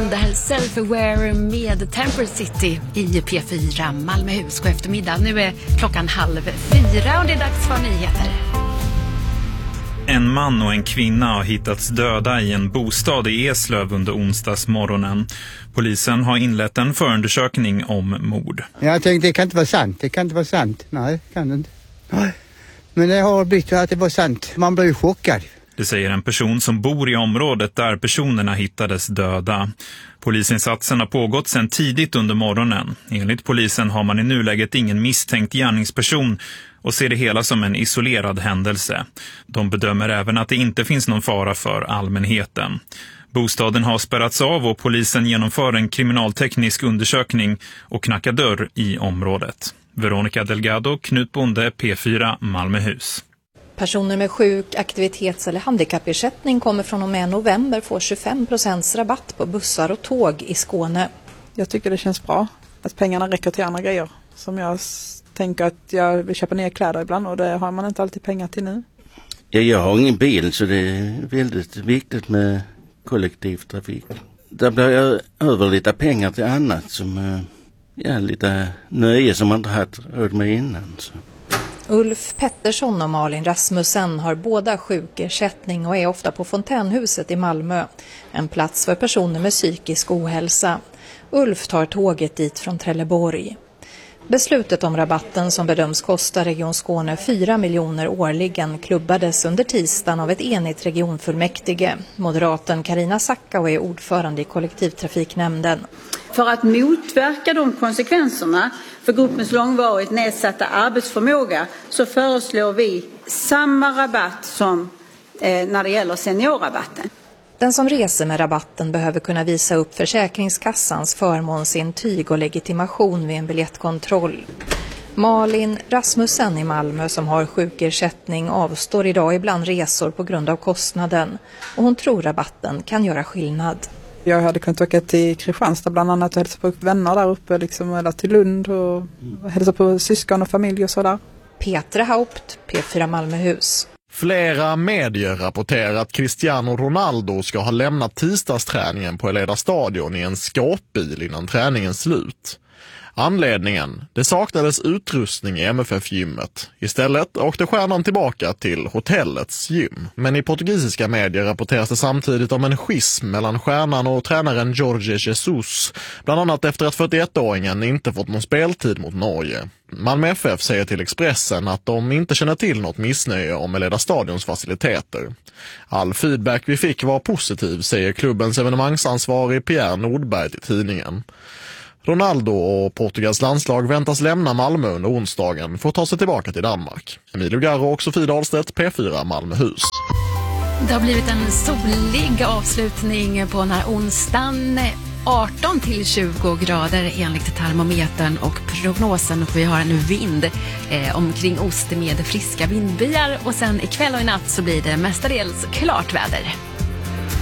Band, det här Self-Aware med Temper City i P4 Malmöhus. God eftermiddag. Nu är klockan 3:30 och det är dags för nyheter. En man och en kvinna har hittats döda i en bostad i Eslöv under onsdagsmorgonen. Polisen har inlett en förundersökning om mord. Jag tänkte det kan inte vara sant. Det kan inte vara sant. Nej, kan det inte. Nej. Men det har blivit att det var sant. Man blir ju chockad. Det säger en person som bor i området där personerna hittades döda. Polisinsatsen har pågått sedan tidigt under morgonen. Enligt polisen har man i nuläget ingen misstänkt gärningsperson och ser det hela som en isolerad händelse. De bedömer även att det inte finns någon fara för allmänheten. Bostaden har spärrats av och polisen genomför en kriminalteknisk undersökning och knackar dörr i området. Veronica Delgado, Knut Bonde, P4 Malmöhus. Personer med sjuk-, aktivitets- eller handikappersättning kommer från och med november få 25% rabatt på bussar och tåg i Skåne. Jag tycker det känns bra att pengarna räcker till andra grejer. Som jag tänker att jag vill köpa nya kläder ibland och det har man inte alltid pengar till nu. Ja, jag har ingen bil så det är väldigt viktigt med kollektivtrafik. Där blir jag över lite pengar till annat som lite nöje som man inte haft råd med innan. Så. Ulf Pettersson och Malin Rasmussen har båda sjukersättning och är ofta på Fontänhuset i Malmö. En plats för personer med psykisk ohälsa. Ulf tar tåget dit från Trelleborg. Beslutet om rabatten som bedöms kosta Region Skåne 4 miljoner årligen klubbades under tisdagen av ett enigt regionfullmäktige. Moderaten Carina Sackau är ordförande i kollektivtrafiknämnden. För att motverka de konsekvenserna för gruppens långvarigt nedsatta arbetsförmåga så föreslår vi samma rabatt som när det gäller seniorrabatten. Den som reser med rabatten behöver kunna visa upp Försäkringskassans förmånsintyg och legitimation vid en biljettkontroll. Malin Rasmussen i Malmö som har sjukersättning avstår idag ibland resor på grund av kostnaden och hon tror rabatten kan göra skillnad. Jag hade kunnat åka till Kristianstad bland annat och hälsa på vänner där uppe liksom, eller till Lund och hälsa på syskon och familj och sådär. Petra Haupt, P4 Malmöhus. Flera medier rapporterar att Cristiano Ronaldo ska ha lämnat tisdagsträningen på Eleda stadion i en skåpbil innan träningens slut. Anledningen? Det saknades utrustning i MFF-gymmet. Istället åkte stjärnan tillbaka till hotellets gym. Men i portugisiska medier rapporteras det samtidigt om en schism mellan stjärnan och tränaren Jorge Jesus. Bland annat efter att 41-åringen inte fått någon speltid mot Norge. Malmö FF säger till Expressen att de inte känner till något missnöje om Eleda stadions faciliteter. All feedback vi fick var positiv, säger klubbens evenemangsansvarig Pierre Nordberg till tidningen. Ronaldo och Portugals landslag väntas lämna Malmö under onsdagen för att ta sig tillbaka till Danmark. Emilio Garro och Sofie Dahlstedt, P4 Malmöhus. Det har blivit en solig avslutning på den här onsdagen. 18 till 20 grader enligt termometern och prognosen. Och vi har en vind omkring ost med friska vindbyar. Och sen ikväll och i natt så blir det mestadels klart väder.